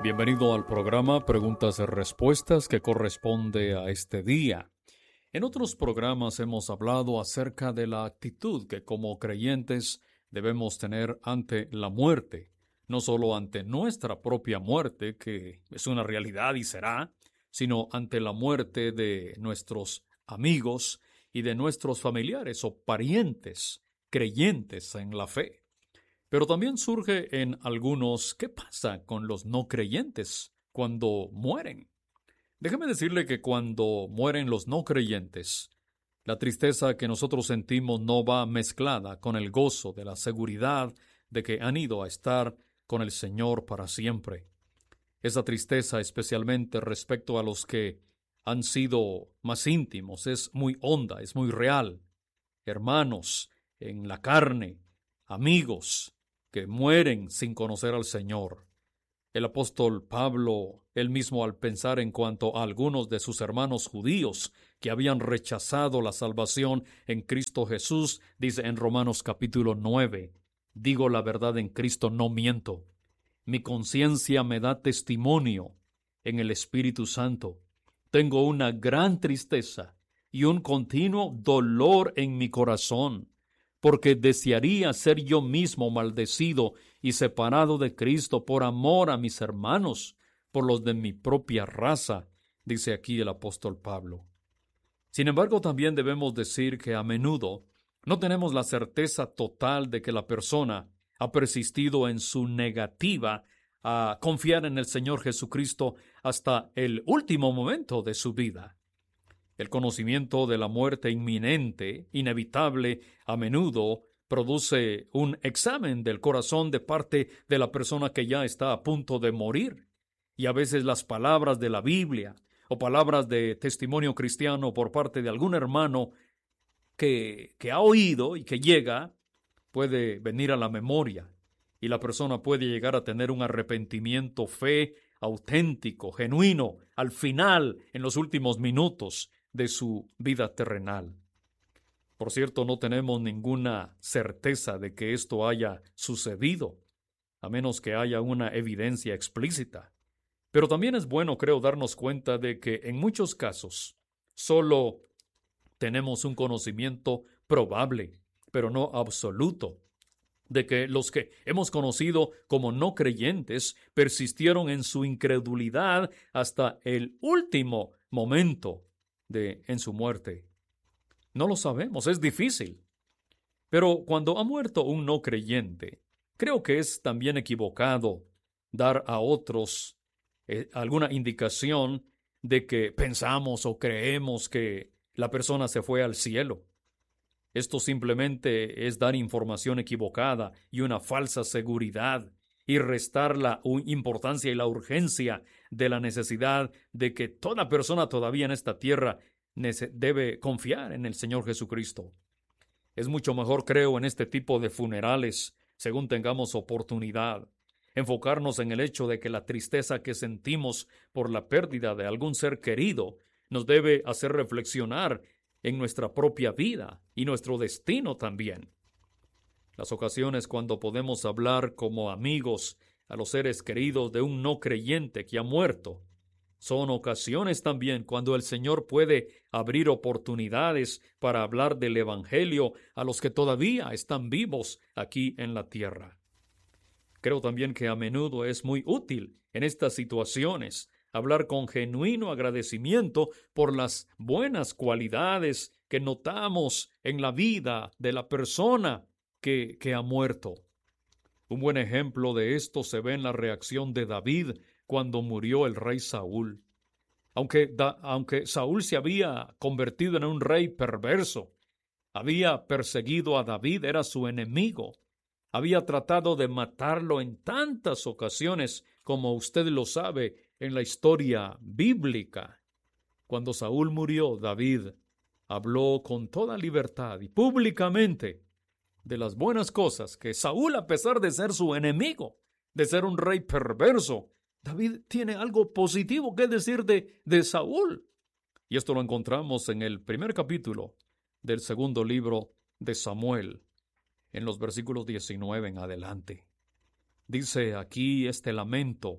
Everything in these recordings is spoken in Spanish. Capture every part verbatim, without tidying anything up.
Bienvenido al programa Preguntas y Respuestas que corresponde a este día. En otros programas hemos hablado acerca de la actitud que como creyentes debemos tener ante la muerte, no solo ante nuestra propia muerte, que es una realidad y será, sino ante la muerte de nuestros amigos y de nuestros familiares o parientes creyentes en la fe. Pero también surge en algunos, ¿qué pasa con los no creyentes cuando mueren? Déjeme decirle que cuando mueren los no creyentes, la tristeza que nosotros sentimos no va mezclada con el gozo de la seguridad de que han ido a estar con el Señor para siempre. Esa tristeza, especialmente respecto a los que han sido más íntimos, es muy honda, es muy real. Hermanos en la carne, amigos que mueren sin conocer al Señor. El apóstol Pablo, él mismo al pensar en cuanto a algunos de sus hermanos judíos que habían rechazado la salvación en Cristo Jesús, dice en Romanos capítulo nueve, digo la verdad en Cristo, no miento. Mi conciencia me da testimonio en el Espíritu Santo. Tengo una gran tristeza y un continuo dolor en mi corazón, porque desearía ser yo mismo maldecido y separado de Cristo por amor a mis hermanos, por los de mi propia raza, dice aquí el apóstol Pablo. Sin embargo, también debemos decir que a menudo no tenemos la certeza total de que la persona ha persistido en su negativa a confiar en el Señor Jesucristo hasta el último momento de su vida. El conocimiento de la muerte inminente, inevitable, a menudo produce un examen del corazón de parte de la persona que ya está a punto de morir. Y a veces las palabras de la Biblia o palabras de testimonio cristiano por parte de algún hermano que, que ha oído y que llega puede venir a la memoria y la persona puede llegar a tener un arrepentimiento, fe auténtico, genuino, al final, en los últimos minutos de su vida terrenal. Por cierto, no tenemos ninguna certeza de que esto haya sucedido, a menos que haya una evidencia explícita. Pero también es bueno, creo, darnos cuenta de que en muchos casos solo tenemos un conocimiento probable, pero no absoluto, de que los que hemos conocido como no creyentes persistieron en su incredulidad hasta el último momento de en su muerte. No lo sabemos, es difícil. Pero cuando ha muerto un no creyente, creo que es también equivocado dar a otros eh, alguna indicación de que pensamos o creemos que la persona se fue al cielo. Esto simplemente es dar información equivocada y una falsa seguridad y restar la importancia y la urgencia de la necesidad de que toda persona todavía en esta tierra debe confiar en el Señor Jesucristo. Es mucho mejor, creo, en este tipo de funerales, según tengamos oportunidad, enfocarnos en el hecho de que la tristeza que sentimos por la pérdida de algún ser querido nos debe hacer reflexionar en nuestra propia vida y nuestro destino también. Las ocasiones cuando podemos hablar como amigos a los seres queridos de un no creyente que ha muerto, son ocasiones también cuando el Señor puede abrir oportunidades para hablar del Evangelio a los que todavía están vivos aquí en la tierra. Creo también que a menudo es muy útil en estas situaciones hablar con genuino agradecimiento por las buenas cualidades que notamos en la vida de la persona que, que ha muerto. Un buen ejemplo de esto se ve en la reacción de David cuando murió el rey Saúl. Aunque, da, aunque Saúl se había convertido en un rey perverso, había perseguido a David, era su enemigo. Había tratado de matarlo en tantas ocasiones, como usted lo sabe, en la historia bíblica. Cuando Saúl murió, David habló con toda libertad y públicamente de las buenas cosas que Saúl, a pesar de ser su enemigo, de ser un rey perverso, David tiene algo positivo que decir de, de Saúl. Y esto lo encontramos en el primer capítulo del segundo libro de Samuel, en los versículos diecinueve en adelante. Dice aquí este lamento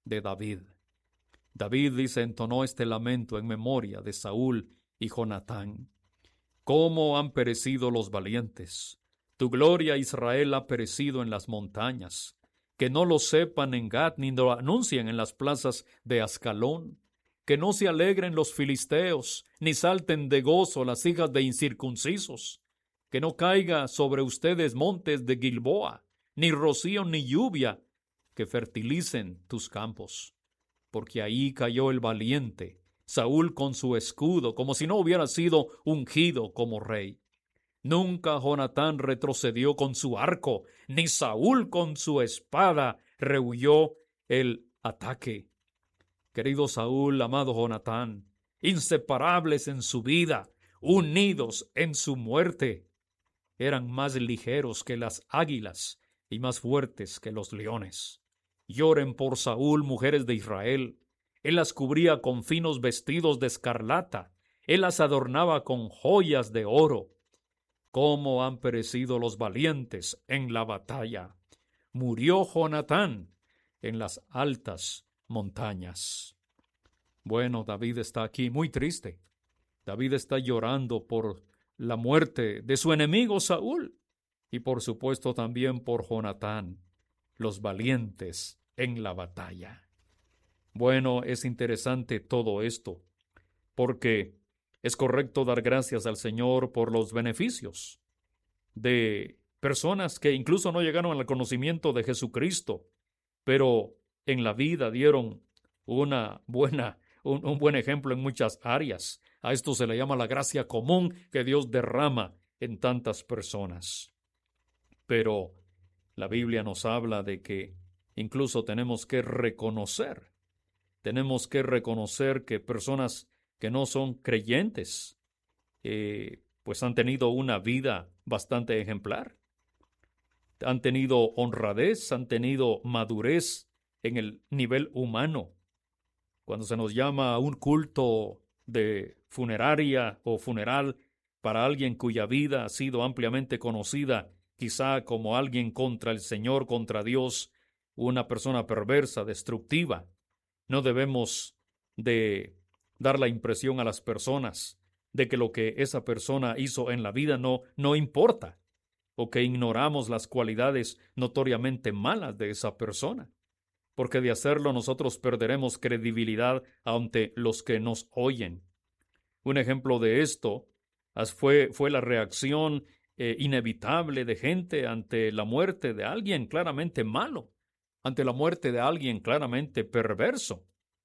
de David. David, dice, entonó este lamento en memoria de Saúl y Jonatán. ¿Cómo han perecido los valientes? Tu gloria, Israel, ha perecido en las montañas. Que no lo sepan en Gat, ni lo anuncien en las plazas de Ascalón. Que no se alegren los filisteos, ni salten de gozo las hijas de incircuncisos. Que no caiga sobre ustedes montes de Gilboa, ni rocío ni lluvia, que fertilicen tus campos. Porque ahí cayó el valiente, Saúl con su escudo, como si no hubiera sido ungido como rey. Nunca Jonatán retrocedió con su arco, ni Saúl con su espada rehuyó el ataque. Querido Saúl, amado Jonatán, inseparables en su vida, unidos en su muerte, eran más ligeros que las águilas y más fuertes que los leones. Lloren por Saúl, mujeres de Israel. Él las cubría con finos vestidos de escarlata. Él las adornaba con joyas de oro. ¿Cómo han perecido los valientes en la batalla? Murió Jonatán en las altas montañas. Bueno, David está aquí muy triste. David está llorando por la muerte de su enemigo Saúl y por supuesto también por Jonatán, los valientes en la batalla. Bueno, es interesante todo esto, porque es correcto dar gracias al Señor por los beneficios de personas que incluso no llegaron al conocimiento de Jesucristo, pero en la vida dieron una buena, un, un buen ejemplo en muchas áreas. A esto se le llama la gracia común que Dios derrama en tantas personas. Pero la Biblia nos habla de que incluso tenemos que reconocer, tenemos que reconocer que personas que no son creyentes, eh, pues han tenido una vida bastante ejemplar. Han tenido honradez, han tenido madurez en el nivel humano. Cuando se nos llama a un culto de funeraria o funeral para alguien cuya vida ha sido ampliamente conocida, quizá como alguien contra el Señor, contra Dios, una persona perversa, destructiva, no debemos de dar la impresión a las personas de que lo que esa persona hizo en la vida no, no importa, o que ignoramos las cualidades notoriamente malas de esa persona, porque de hacerlo nosotros perderemos credibilidad ante los que nos oyen. Un ejemplo de esto fue, fue la reacción eh, inevitable de gente ante la muerte de alguien claramente malo, ante la muerte de alguien claramente perverso.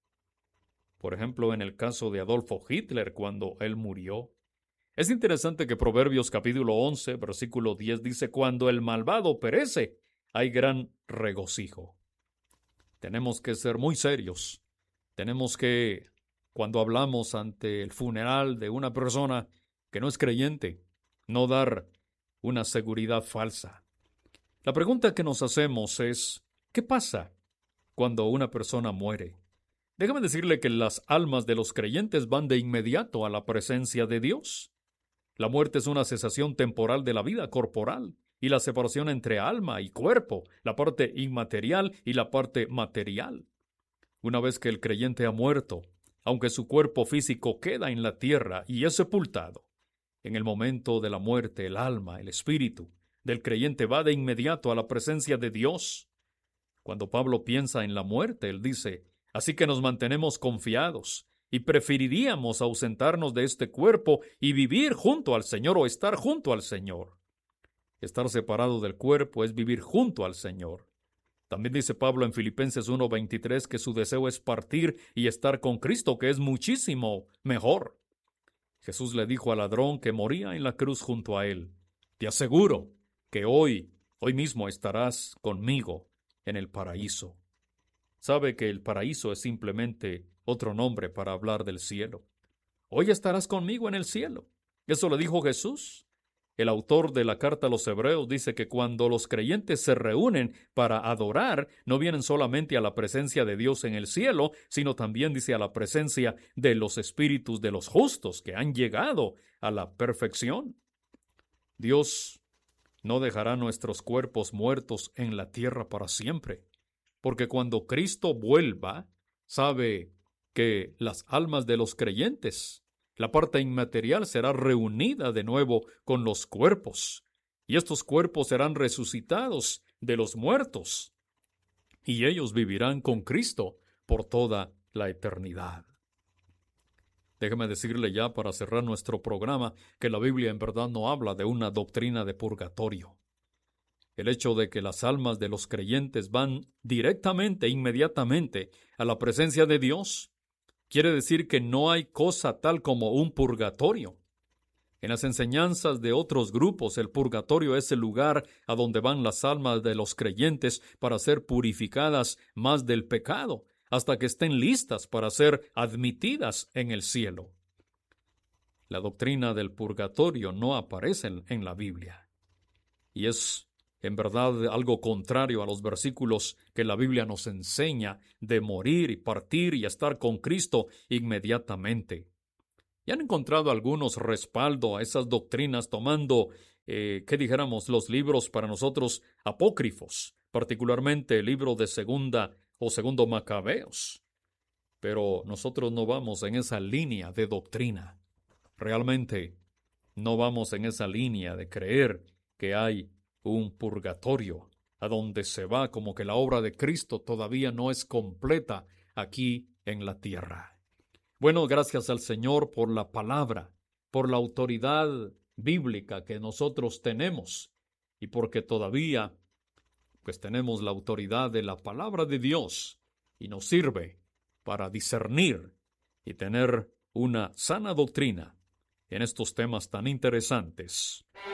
Por ejemplo, en el caso de Adolfo Hitler, cuando él murió. Es interesante que Proverbios capítulo once, versículo diez dice: cuando el malvado perece, hay gran regocijo. Tenemos que ser muy serios. Tenemos que, cuando hablamos ante el funeral de una persona que no es creyente, no dar una seguridad falsa. La pregunta que nos hacemos es: ¿qué pasa cuando una persona muere? Déjame decirle que las almas de los creyentes van de inmediato a la presencia de Dios. La muerte es una cesación temporal de la vida corporal y la separación entre alma y cuerpo, la parte inmaterial y la parte material. Una vez que el creyente ha muerto, aunque su cuerpo físico queda en la tierra y es sepultado, en el momento de la muerte el alma, el espíritu del creyente va de inmediato a la presencia de Dios. Cuando Pablo piensa en la muerte, él dice: así que nos mantenemos confiados y preferiríamos ausentarnos de este cuerpo y vivir junto al Señor o estar junto al Señor. Estar separado del cuerpo es vivir junto al Señor. También dice Pablo en Filipenses uno veintitrés que su deseo es partir y estar con Cristo, que es muchísimo mejor. Jesús le dijo al ladrón que moría en la cruz junto a él: te aseguro que hoy, hoy mismo estarás conmigo en el paraíso. Sabe que el paraíso es simplemente otro nombre para hablar del cielo. Hoy estarás conmigo en el cielo. Eso lo dijo Jesús. El autor de la carta a los Hebreos dice que cuando los creyentes se reúnen para adorar, no vienen solamente a la presencia de Dios en el cielo, sino también, dice, a la presencia de los espíritus de los justos que han llegado a la perfección. Dios no dejará nuestros cuerpos muertos en la tierra para siempre. porque cuando Cristo vuelva, sabe que las almas de los creyentes, la parte inmaterial, será reunida de nuevo con los cuerpos, y estos cuerpos serán resucitados de los muertos, y ellos vivirán con Cristo por toda la eternidad. Déjeme decirle ya para cerrar nuestro programa que la Biblia en verdad no habla de una doctrina de purgatorio. El hecho de que las almas de los creyentes van directamente, inmediatamente, a la presencia de Dios, quiere decir que no hay cosa tal como un purgatorio. En las enseñanzas de otros grupos, el purgatorio es el lugar a donde van las almas de los creyentes para ser purificadas más del pecado, hasta que estén listas para ser admitidas en el cielo. La doctrina del purgatorio no aparece en, en la Biblia, y es en verdad algo contrario a los versículos que la Biblia nos enseña de morir y partir y estar con Cristo inmediatamente. Y han encontrado algunos respaldo a esas doctrinas tomando, eh, ¿qué dijéramos?, los libros para nosotros apócrifos, particularmente el libro de Segunda o Segundo Macabeos. Pero nosotros no vamos en esa línea de doctrina. Realmente no vamos en esa línea de creer que hay un purgatorio, a donde se va como que la obra de Cristo todavía no es completa aquí en la tierra. Bueno, gracias al Señor por la palabra, por la autoridad bíblica que nosotros tenemos y porque todavía pues tenemos la autoridad de la palabra de Dios y nos sirve para discernir y tener una sana doctrina en estos temas tan interesantes.